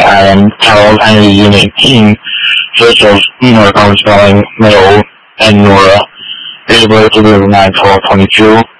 I am Harold Henry Unit 18, Church of Newark, Spelling, Middle, and Nora. Date of birth is 9/12/22.